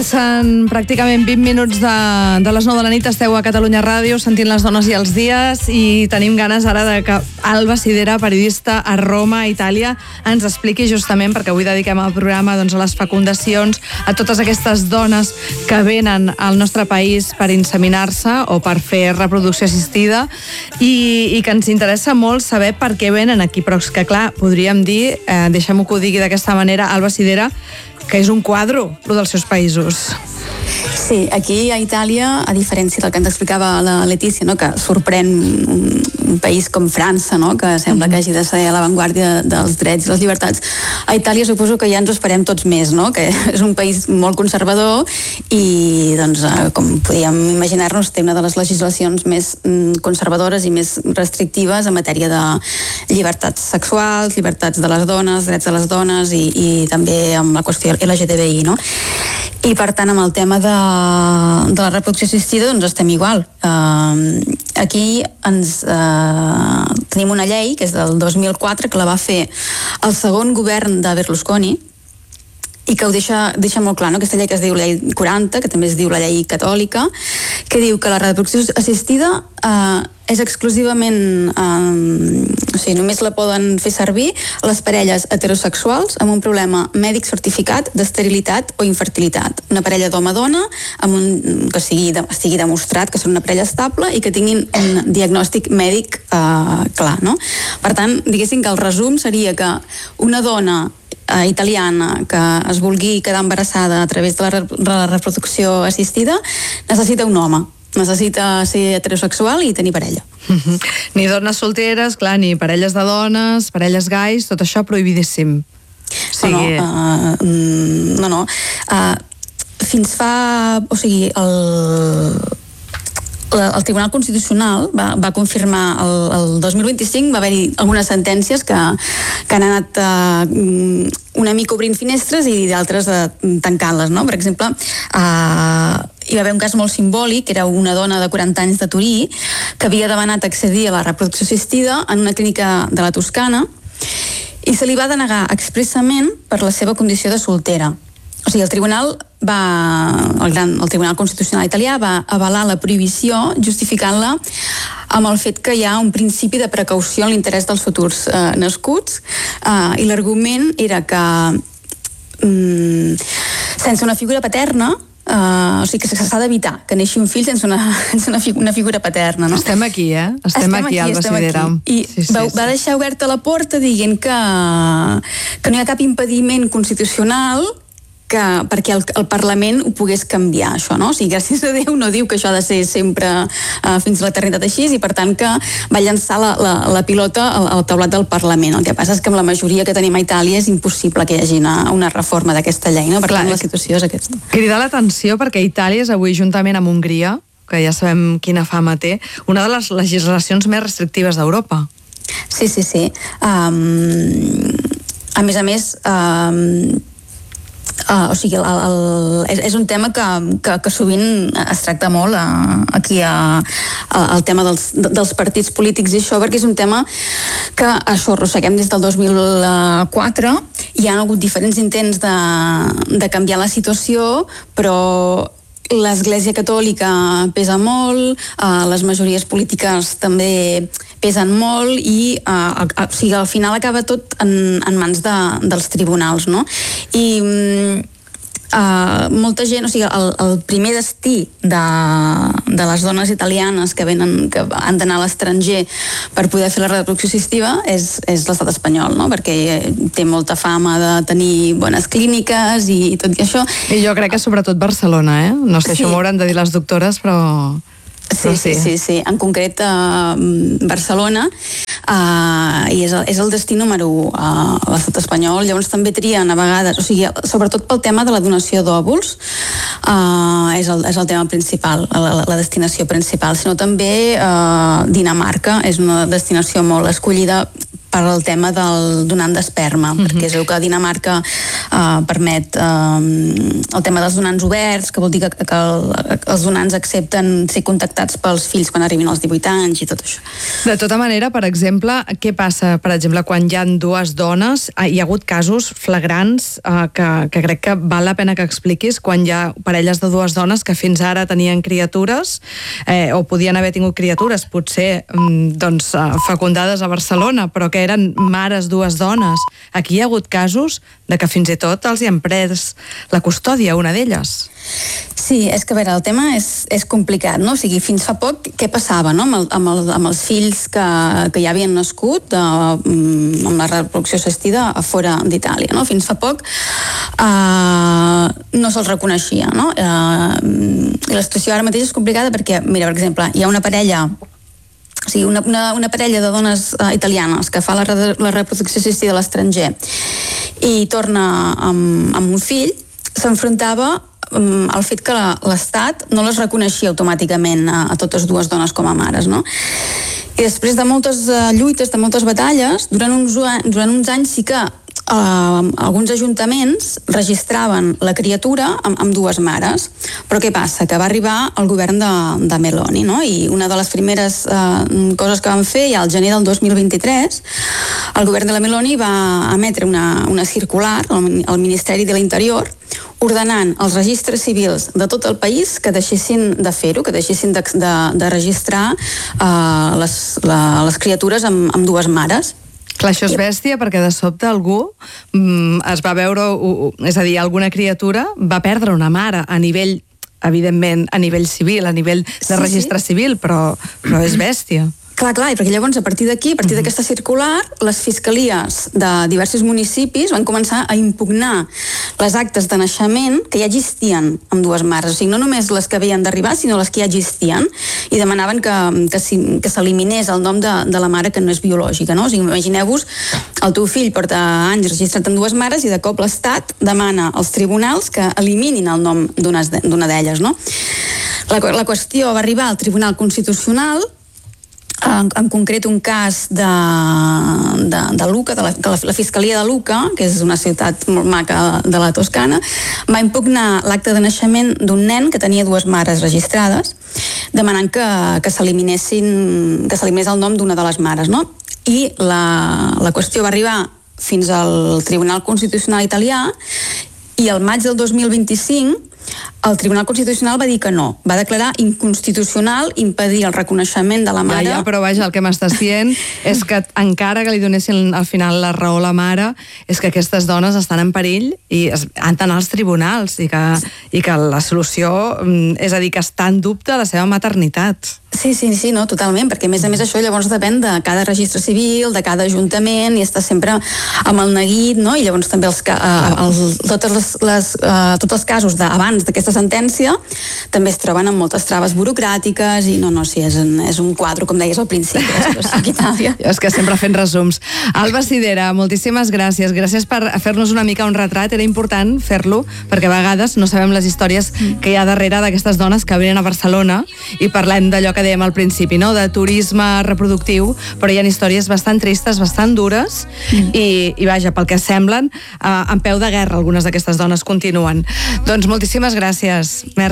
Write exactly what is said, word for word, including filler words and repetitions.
Passen pràcticament vint minuts de, de les nou de la nit, esteu a Catalunya Ràdio sentint Les dones i els dies i tenim ganes ara de que Alba Sidera, periodista a Roma, Itàlia, ens expliqui justament, perquè avui dediquem el programa doncs, a les fecundacions, a totes aquestes dones que venen al nostre país per inseminar-se o per fer reproducció assistida i, i que ens interessa molt saber per què venen aquí, però és que clar, podríem dir, eh, deixem-ho que ho digui d'aquesta manera, Alba Sidera, que és un quadro, el dels seus països. Sí, aquí a Itàlia, a diferència del que ens explicava la Letícia, no, que sorprèn un, un país com França, no, que sembla que hagi de ser a l'avantguàrdia dels drets i les llibertats, a Itàlia suposo que ja ens ho esperem tots més, no, que és un país molt conservador i, doncs, com podíem imaginar-nos, té una de les legislacions més conservadores i més restrictives en matèria de llibertats sexuals, llibertats de les dones, drets de les dones i, i també amb la qüestió L G T B I, no? I per tant amb el tema de, de la reproducció assistida doncs estem igual. Uh, aquí ens uh, tenim una llei que és del dos mil quatre que la va fer el segon govern de Berlusconi i que ho deixa, deixa molt clar, no? Aquesta llei que es diu la llei quaranta, que també es diu la llei catòlica, que diu que la reproducció assistida eh, és exclusivament, eh, o sigui, només la poden fer servir les parelles heterosexuals amb un problema mèdic certificat d'esterilitat o infertilitat. Una parella d'home-dona amb un, que sigui, estigui demostrat que són una parella estable i que tinguin un diagnòstic mèdic eh, clar, no? Per tant, diguéssim que el resum seria que una dona Uh, italiana que es vulgui quedar embarassada a través de la, re- de la reproducció assistida necessita un home, necessita ser heterosexual i tenir parella. Uh-huh. Ni dones solteres, clar, ni parelles de dones, parelles gais, tot això prohibidíssim. O sigui... No, no, uh, no, no. Uh, fins fa... O sigui, el... el Tribunal Constitucional va, va confirmar el, el dos mil vint-i-cinc va haver-hi algunes sentències que, que han anat eh, una mica obrint finestres i d'altres eh, tancant-les, no? Per exemple, eh, hi va haver un cas molt simbòlic, que era una dona de quaranta anys de Turí que havia demanat accedir a la reproducció assistida en una clínica de la Toscana i se li va denegar expressament per la seva condició de soltera. O sigui, el tribunal va, el, gran, el Tribunal Constitucional italià va avalar la prohibició justificant-la amb el fet que hi ha un principi de precaució en l'interès dels futurs eh, nascuts eh, i l'argument era que mm, sense una figura paterna Uh, o sigui que s'ha d'evitar que neixi un fill sense una, sense una, fig- una figura paterna, no? Estem aquí, eh? Estem, estem aquí, aquí, Alba estem Sidera. aquí. I sí, sí, va, sí. va deixar oberta la porta dient que, que no hi ha cap impediment constitucional que, perquè el, el Parlament ho pogués canviar, això, no? O sigui, gràcies a Déu no diu que això ha de ser sempre uh, fins a l'eternitat així i per tant que va llançar la, la, la pilota al, al taulat del Parlament. El que passa és que amb la majoria que tenim a Itàlia és impossible que hi hagi una, una reforma d'aquesta llei, no? Per Clar, tant, la situació és aquesta. Cridar l'atenció perquè Itàlia és avui, juntament amb Hongria, que ja sabem quina fama té, una de les legislacions més restrictives d'Europa. Sí, sí, sí. Um, a més a més... Um, Uh, o sigui, el, el, és, és un tema que, que, que sovint es tracta molt uh, aquí a, a, el tema dels, dels partits polítics i això, perquè és un tema que això arrosseguem des del dos mil quatre. Hi ha hagut diferents intents de, de canviar la situació, però l'Església Catòlica pesa molt, uh, les majories polítiques també pesen molt i uh, o sigui, al final acaba tot en, en mans de, dels tribunals, no? I uh, molta gent, o sigui, el, el primer destí de, de les dones italianes que venen, que han d'anar a l'estranger per poder fer la reproducció assistiva és, és l'estat espanyol, no? Perquè té molta fama de tenir bones clíniques i tot i això. I jo crec que sobretot Barcelona, eh? No sé, sí. Això m'ho hauran de dir les doctores, però... Sí, sí, sí, sí. En concret a Barcelona uh, i és el, és el destí número u a l'estat espanyol. Llavors també trien a vegades, o sigui, sobretot pel tema de la donació d'òvuls uh, és, el, és el tema principal, la, la destinació principal, sinó també uh, Dinamarca és una destinació molt escollida per al tema del donant d'esperma, mm-hmm. perquè es veu que Dinamarca eh, permet eh, el tema dels donants oberts, que vol dir que, que el, els donants accepten ser contactats pels fills quan arribin als divuit anys i tot això. De tota manera, per exemple, què passa, per exemple, quan hi ha dues dones, hi ha hagut casos flagrants eh, que, que crec que val la pena que expliquis, quan hi ha parelles de dues dones que fins ara tenien criatures eh, o podien haver tingut criatures, potser doncs, fecundades a Barcelona, però que eren mares dues dones. Aquí hi ha hagut casos de que fins i tot els hi han pres la custòdia, una d'elles. Sí, és que a veure, el tema és, és complicat, no? O sigui, fins fa poc, què passava, no? Amb, el, amb, el, amb els fills que, que ja havien nascut, eh, amb la reproducció assistida a fora d'Itàlia, no? Fins fa poc eh, no se'ls reconeixia, no? Eh, I la situació ara mateix és complicada perquè, mira, per exemple, hi ha una parella O sigui, una, una, una parella de dones uh, italianes que fa la, la reproducció assistida a l'estranger i torna amb, amb un fill, s'enfrontava um, al fet que l'Estat no les reconeixia automàticament a, a totes dues dones com a mares, no? I després de moltes uh, lluites, de moltes batalles, durant uns, durant uns anys sí que Uh, alguns ajuntaments registraven la criatura amb, amb dues mares, però què passa? Que va arribar el govern de, de Meloni, no? I una de les primeres uh, coses que van fer ja al gener del dos mil vint-i-tres, el govern de la Meloni va emetre una, una circular al, al Ministeri de l'Interior ordenant els registres civils de tot el país que deixessin de fer-ho, que deixessin de, de, de registrar uh, les, la, les criatures amb, amb dues mares. Clar, això és bèstia perquè de sobte algú mm, es va veure, uh, és a dir, alguna criatura va perdre una mare a nivell, evidentment, a nivell civil, a nivell de sí, registre sí. civil, però, però és bèstia. Clar, clar, i perquè llavors a partir d'aquí, a partir d'aquesta circular, les fiscalies de diversos municipis van començar a impugnar les actes de naixement que ja existien amb dues mares, o sigui, no només les que havien d'arribar, sinó les que ja existien, i demanaven que, que, si, que s'eliminés el nom de, de la mare que no és biològica, no? O sigui, imagineu-vos, el teu fill porta anys registrat amb dues mares i de cop l'Estat demana als tribunals que eliminin el nom d'una d'elles, no? La, la qüestió va arribar al Tribunal Constitucional, En, en concret un cas de, de, de Lucca, de la, de la Fiscalia de Lucca, que és una ciutat molt maca de la Toscana, va impugnar l'acte de naixement d'un nen que tenia dues mares registrades, demanant que, que s'eliminessin, que s'eliminés el nom d'una de les mares, no? I la, la qüestió va arribar fins al Tribunal Constitucional italià i al maig del dos mil vint-i-cinc el Tribunal Constitucional va dir que no, va declarar inconstitucional impedir el reconeixement de la mare. Ja, ja, però vaja, el que m'estàs dient és que encara que li donessin al final la raó a la mare, és que aquestes dones estan en perill i es, han d'anar als tribunals i que, i que la solució, és a dir, que està en dubte la seva maternitat. Sí, sí, sí, no, totalment, perquè a més a més això llavors depèn de cada registre civil, de cada ajuntament, i està sempre amb el neguit, no? I llavors també els, uh, els, totes les, les, uh, tots els casos d'abans d'aquesta sentència també es troben amb moltes traves burocràtiques i no, no, sí, és un, és un quadre, com deies al principi, és Itàlia. És que sempre fent resums. Alba Sidera, moltíssimes gràcies. Gràcies per fer-nos una mica un retrat, era important fer-lo, perquè a vegades no sabem les històries que hi ha darrere d'aquestes dones que venen a Barcelona i parlem d'allò que dèiem al principi, no? De turisme reproductiu, però hi ha històries bastant tristes, bastant dures, mm. i, i vaja, pel que semblen, eh, en peu de guerra algunes d'aquestes dones continuen. Doncs moltíssimes gràcies. Merci.